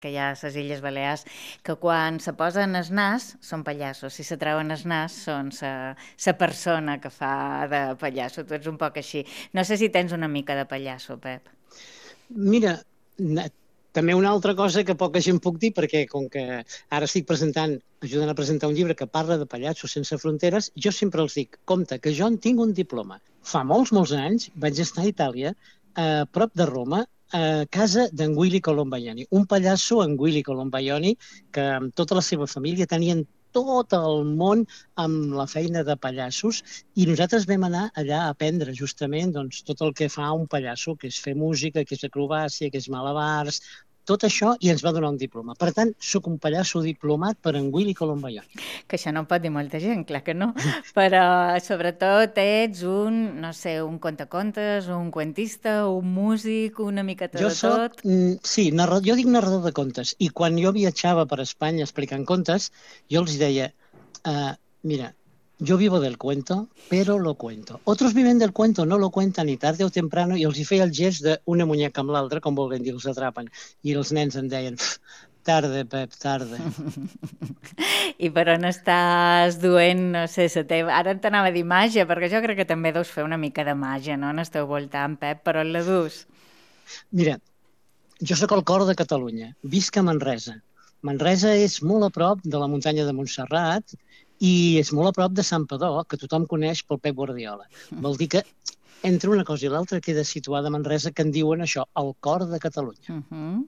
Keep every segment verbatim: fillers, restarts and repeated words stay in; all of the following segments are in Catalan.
que hi ha a les Illes Balears, que quan se posen el nas són pallassos, si se treuen el nas són la persona que fa de pallasso. Tu ets un poc així. No sé si tens una mica de pallasso, Pep. Mira, també una altra cosa que poca gent puc dir, perquè com que ara estic presentant, ajudant a presentar un llibre que parla de pallassos sense fronteres, jo sempre els dic, compte, que jo en tinc un diploma. Fa molts, molts anys vaig estar a Itàlia, a prop de Roma, a casa d'en Willy Colombaiani, un pallasso, en Willy Colombaiani, que amb tota la seva família tenien tot el món amb la feina de pallassos, i nosaltres vam anar allà a aprendre justament doncs, tot el que fa un pallasso, que és fer música, que és acrobàcia, que és malabars, tot això, i ens va donar un diploma. Per tant, sóc un pallasso diplomat per en Willy Colombaiani. Que això no ho pot dir molta gent, clar que no, però sobretot ets un, no sé, un contacontes, un cuentista, un músic, una miqueta jo de soc, tot. mm, sí, narrador, jo dic narrador de contes, i quan jo viatjava per Espanya explicant contes, jo els deia, uh, mira, yo vivo del cuento, pero lo cuento. Otros viven del cuento, no lo cuentan, i tarde o temprano, i els hi feia el gest d'una muñeca amb l'altra, com volent dir, els atrapen. I els nens em deien, tarde, Pep, tarde. I per on estàs duent, no sé, la teva... Ara t'anava a dir màgia, perquè jo crec que també deus fer una mica de màgia, no? En el teu voltant, Pep, per on la dus? Mira, jo sóc al cor de Catalunya, visc a Manresa. Manresa és molt a prop de la muntanya de Montserrat, i és molt a prop de Santpedor, que tothom coneix pel Pep Guardiola. Vol dir que entre una cosa i l'altra queda situada a Manresa, que en diuen això, el cor de Catalunya. Uh -huh.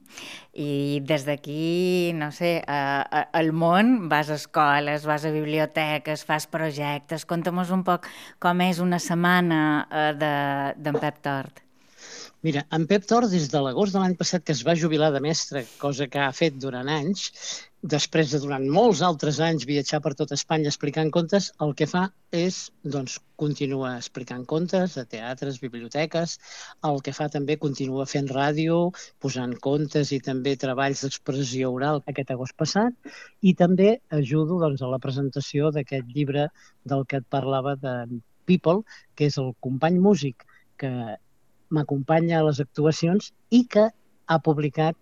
I des d'aquí, no sé, a, a, al món vas a escoles, vas a biblioteques, fas projectes. Conta'm un poc com és una setmana uh, d'en Pep Tort. Mira, en Pep Tort, des de l'agost de l'any passat, que es va jubilar de mestre, cosa que ha fet durant anys, després de durant molts altres anys viatjar per tot Espanya explicant contes, el que fa és, doncs, continua explicant contes a teatres, biblioteques, el que fa també continua fent ràdio, posant contes i també treballs d'expressió oral aquest agost passat, i també ajudo doncs, a la presentació d'aquest llibre del que et parlava de People, que és el company músic que m'acompanya a les actuacions i que ha publicat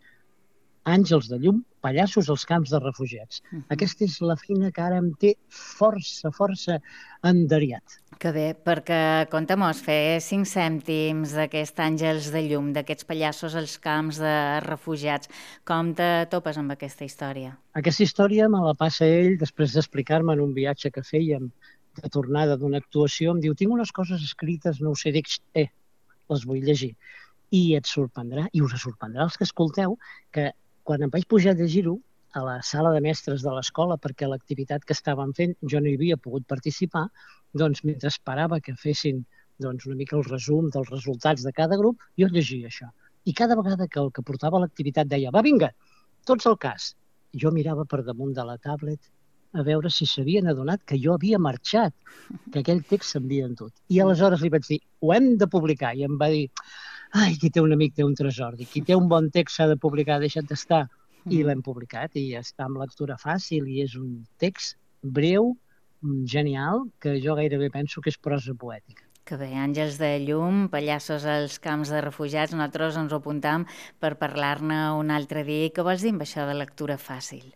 Àngels de llum, pallassos als camps de refugiats. Uh -huh. Aquesta és la feina que ara em té força, força enderiat. Que bé, perquè, conta'm, fer cinc cèntims d'aquests àngels de llum, d'aquests pallassos als camps de refugiats, com te topes amb aquesta història? Aquesta història me la passa ell després d'explicar-me en un viatge que fèiem de tornada d'una actuació. Em diu, tinc unes coses escrites, no ho sé, dic, eh, les vull llegir. I et sorprendrà, i us sorprendrà els que escolteu, que quan em vaig pujar a llegir-ho a la sala de mestres de l'escola, perquè l'activitat que estàvem fent jo no hi havia pogut participar, doncs mentre esperava que fessin doncs, una mica el resum dels resultats de cada grup, jo llegia això. I cada vegada que el que portava l'activitat deia, va, vinga, tots al cas, jo mirava per damunt de la tablet a veure si s'havien adonat que jo havia marxat, que aquell text s'havia endut. I aleshores li vaig dir, ho hem de publicar, i em va dir, ai, qui té un amic té un tresor, qui té un bon text s'ha de publicar, deixa't d'estar. I l'hem publicat, i està amb lectura fàcil, i és un text breu, genial, que jo gairebé penso que és prosa poètica. Que bé, Àngels de llum, pallassos als camps de refugiats, nosaltres ens ho apuntam per parlar-ne un altre dia. I què vols dir amb això de lectura fàcil?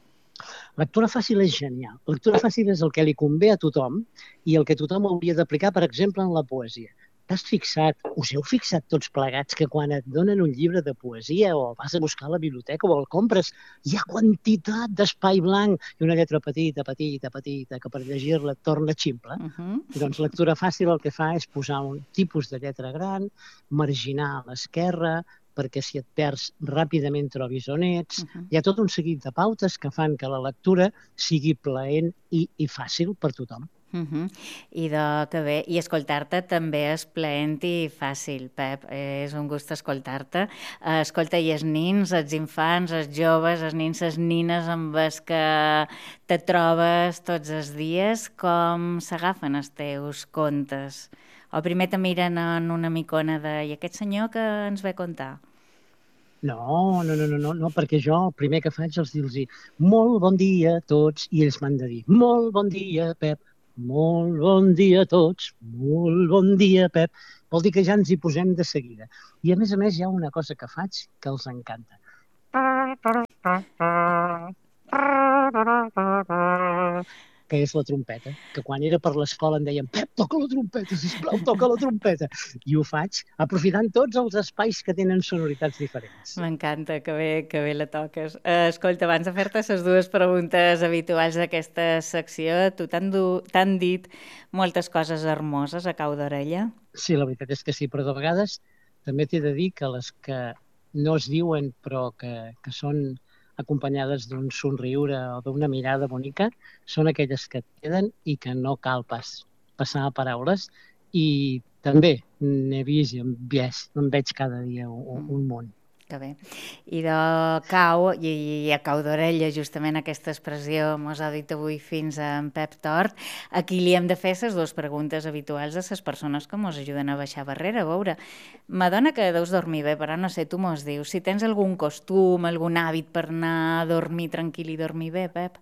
Lectura fàcil és genial. Lectura fàcil és el que li convé a tothom i el que tothom hauria d'aplicar, per exemple, en la poesia. T'has fixat, us heu fixat tots plegats que quan et donen un llibre de poesia o vas a buscar a la biblioteca o el compres, hi ha quantitat d'espai blanc i una lletra petita, petita, petita, que per llegir-la et torna ximple? Uh -huh. Doncs lectura fàcil el que fa és posar un tipus de lletra gran, marginar a l'esquerra, perquè si et perds ràpidament trobis on ets. Uh -huh. Hi ha tot un seguit de pautes que fan que la lectura sigui plaent i, i fàcil per tothom. Uh -huh. I de que bé, i escoltar-te també és plaent i fàcil, Pep, és un gust escoltar-te. Escolta, i els nins, els infants, els joves, els nins, les nines amb els que te trobes tots els dies, com s'agafen els teus contes? O primer te miren en una micona de i aquest senyor que ens ve a contar? No, no, no, no, no, no, perquè jo el primer que faig és dir-los molt bon dia a tots, i ells m'han de dir molt bon dia, Pep. Molt bon dia a tots, molt bon dia, Pep. Vol dir que ja ens hi posem de seguida. I a més a més hi ha una cosa que faig que els encanta. que és la trompeta, que quan era per l'escola em deien Pep, toca la trompeta, sisplau, toca la trompeta. I ho faig aprofitant tots els espais que tenen sonoritats diferents. M'encanta, que bé, que bé la toques. Eh, escolta, abans de fer-te les dues preguntes habituals d'aquesta secció, tu t'han du- t'han dit moltes coses hermoses a cau d'orella? Sí, la veritat és que sí, però de vegades també t'he de dir que les que no es diuen però que, que són acompanyades d'un somriure o d'una mirada bonica, són aquelles que et queden i que no cal pas passar a paraules. I també n'he vist i en veig, en veig cada dia un, un munt. Que bé. I de cau, i, i a cau d'orella, justament aquesta expressió mos ha dit avui fins a en Pep Tort, aquí li hem de fer les dues preguntes habituals a les persones que mos ajuden a baixar barrera. A veure, m'adona que deus dormir bé, però no sé, tu mos dius, si tens algun costum, algun hàbit per anar a dormir tranquil i dormir bé, Pep?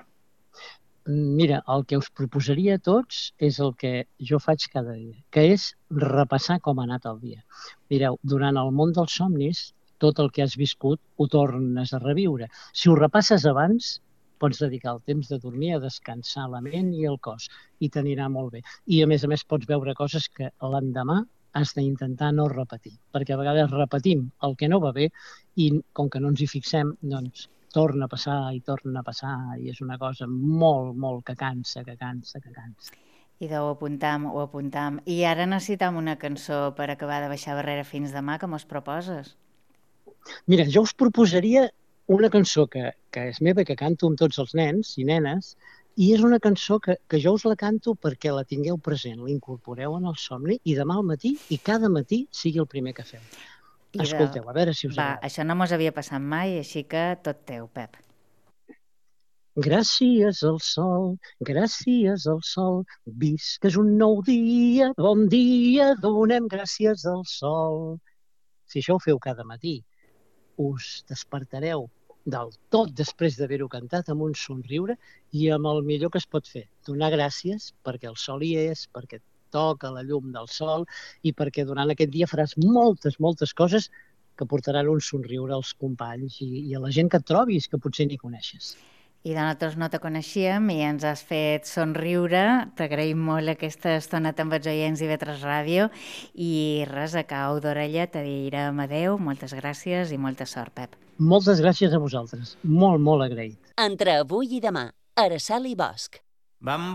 Mira, el que us proposaria a tots és el que jo faig cada dia, que és repassar com ha anat el dia. Mireu, durant el món dels somnis, tot el que has viscut ho tornes a reviure. Si ho repasses abans, pots dedicar el temps de dormir a descansar la ment i el cos, i t'anirà molt bé. I a més a més pots veure coses que l'endemà has d'intentar no repetir, perquè a vegades repetim el que no va bé i com que no ens hi fixem, doncs torna a passar i torna a passar i és una cosa molt, molt que cansa, que cansa, que cansa. I ho apuntam, ho apuntam. I ara necessitam una cançó per acabar de baixar barrera fins demà, que mos proposes? Mira, jo us proposaria una cançó que, que és meva, que canto amb tots els nens i nenes, i és una cançó que, que jo us la canto perquè la tingueu present, l'incorporeu en el somni i demà al matí i cada matí sigui el primer que feu. I Escolteu, a veure si us Va, agrada. això no mos havia passat mai, així que tot teu, Pep. Gràcies al sol, gràcies al sol, visques un nou dia, bon dia, donem gràcies al sol. Si això ho feu cada matí, us despertareu del tot després d'haver-ho cantat amb un somriure i amb el millor que es pot fer, donar gràcies perquè el sol hi és, perquè toca la llum del sol i perquè durant aquest dia faràs moltes, moltes coses que portaran un somriure als companys i, i a la gent que et trobis, que potser ni coneixes. I de nosaltres no te coneixíem i ens has fet somriure. T'agraïm molt aquesta estona amb els oients i Vetres Ràdio. I res, a cau d'orella te direm adeu, moltes gràcies i molta sort, Pep. Moltes gràcies a vosaltres. Molt, molt agraït. Entre avui i demà, Araceli Bosch. Vam